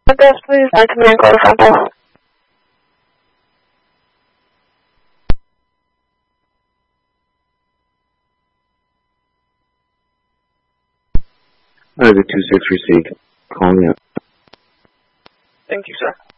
Address, please. I can make a sample. The 26 received. Calling out. Thank you, sir.